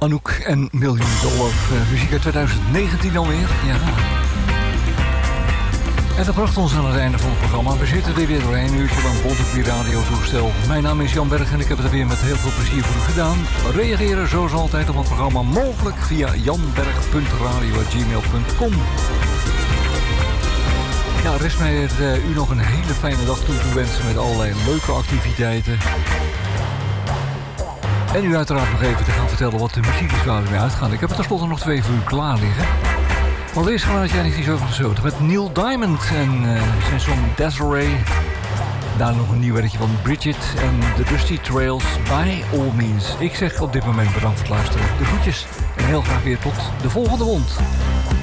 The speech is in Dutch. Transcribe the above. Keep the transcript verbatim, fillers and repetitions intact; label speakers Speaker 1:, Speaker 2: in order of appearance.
Speaker 1: Anouk en Miljoen Dollar. Uh, muziek uit twintig negentien alweer. Ja. En dat bracht ons aan het einde van het programma. We zitten er weer doorheen, een uurtje lang bond op je radiotoestel. Mijn naam is Jan Berg en ik heb het er weer met heel veel plezier voor u gedaan. Reageren zoals altijd op het programma mogelijk via janberg punt radio apenstaartje gmail punt com. Ja, rest mij het, uh, u nog een hele fijne dag toe te wensen met allerlei leuke activiteiten. En u uiteraard nog even te gaan vertellen wat de muziek is waar we mee uitgaan. Ik heb er tenslotte nog twee voor u klaar liggen. Maar eerst gaan we naar negentien zevenenzeventig met Neil Diamond en uh, zijn song Desiree. Daarna nog een nieuw werkje van Bridget en The Dusty Trails, By All Means. Ik zeg op dit moment bedankt voor het luisteren. De groetjes en heel graag weer tot de volgende wond.